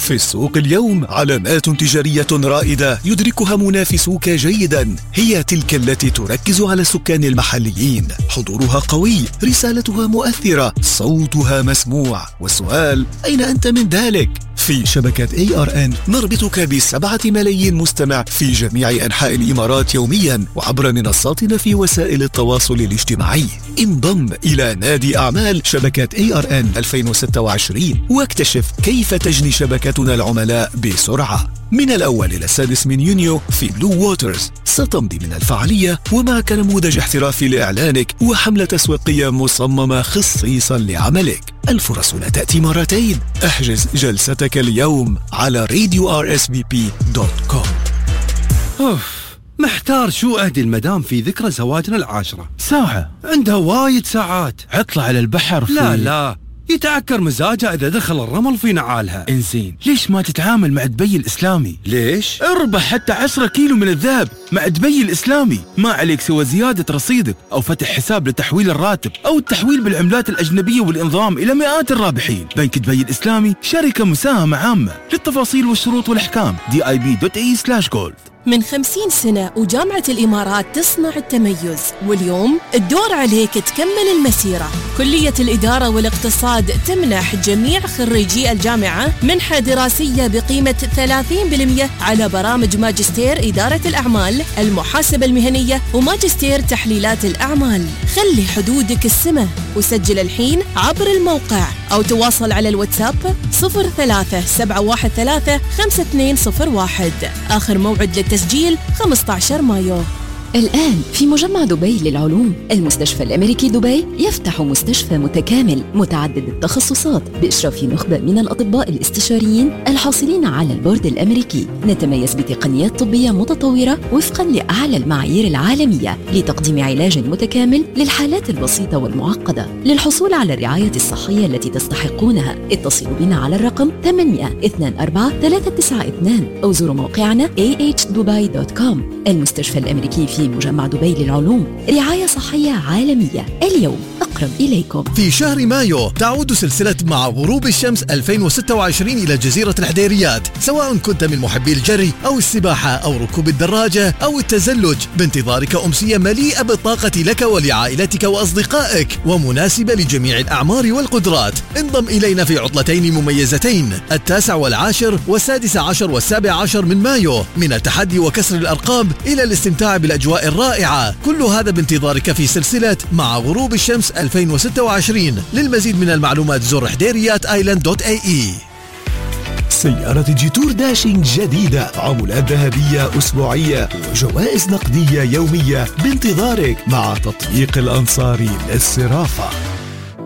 في السوق اليوم علامات تجارية رائدة يدركها منافسوك جيدا، هي تلك التي تركز على السكان المحليين، حضورها قوي، رسالتها مؤثرة، صوتها مسموع. والسؤال: أين أنت من ذلك؟ في شبكة ARN نربطك ب7 ملايين مستمع في جميع أنحاء الإمارات يوميا وعبر منصاتنا في وسائل التواصل الاجتماعي. انضم إلى نادي أعمال شبكة ARN 2026 واكتشف كيف تجني شبكتنا العملاء بسرعة. من الأول إلى 6 من يونيو في بلو ووترز ستمضي من الفعالية ومعك نموذج احترافي لإعلانك وحملة تسويقية مصممة خصيصا لعملك. الفرص لا تأتي مرتين. احجز جلستك اليوم على radiorsvp.com. محتار شو أهدي المدام في ذكرى زواجنا 10. ساعة، عندها وايد ساعات. عطلة على البحر لا يتعكر مزاجها إذا دخل الرمل في نعالها. إنزين، ليش ما تتعامل مع دبي الإسلامي؟ ليش؟ اربح حتى 10 كيلو من الذهب مع دبي الإسلامي. ما عليك سوى زيادة رصيدك أو فتح حساب لتحويل الراتب أو التحويل بالعملات الأجنبية والإنضمام إلى مئات الرابحين. بنك دبي الإسلامي شركة مساهمة عامة. للتفاصيل والشروط والأحكام dib.ae/gold. من 50 سنة وجامعة الإمارات تصنع التميز، واليوم الدور عليك تكمل المسيرة. كلية الإدارة والاقتصاد تمنح جميع خريجي الجامعة منحة دراسية بقيمة 30% على برامج ماجستير إدارة الأعمال، المحاسبة المهنية وماجستير تحليلات الأعمال. خلي حدودك السماء وسجل الحين عبر الموقع أو تواصل على الواتساب 03-713-5201. آخر موعد للتسجيل 15 مايو. الآن في مجمع دبي للعلوم، المستشفى الأمريكي دبي يفتح مستشفى متكامل متعدد التخصصات بإشراف نخبة من الأطباء الاستشاريين الحاصلين على البورد الأمريكي. نتميز بتقنيات طبية متطورة وفقا لأعلى المعايير العالمية لتقديم علاج متكامل للحالات البسيطة والمعقدة. للحصول على الرعاية الصحية التي تستحقونها اتصلوا بنا على الرقم 824-392 أو زوروا موقعنا ahdubai.com. المستشفى الأمريكي في مجمع دبي للعلوم، رعاية صحية عالمية اليوم أقرب إليكم. في شهر مايو تعود سلسلة مع غروب الشمس 2026 إلى جزيرة الحديريات، سواء كنت من محبي الجري أو السباحة أو ركوب الدراجة أو التزلج، بانتظارك أمسية مليئة بالطاقة لك ولعائلتك وأصدقائك ومناسبة لجميع الأعمار والقدرات. انضم إلينا في عطلتين مميزتين، 9 و10 و16 و17 من مايو، من التحدي وكسر الأرقام إلى الاستمتاع بالأجواء الرائعة. كل هذا بانتظارك في سلسلة مع غروب الشمس 2026. للمزيد من المعلومات زور حديريات-island.ae. سيارة جيتور داشينج جديدة، عمولات ذهبية أسبوعية وجوائز نقدية يومية بانتظارك مع تطبيق الأنصاري للصرافة.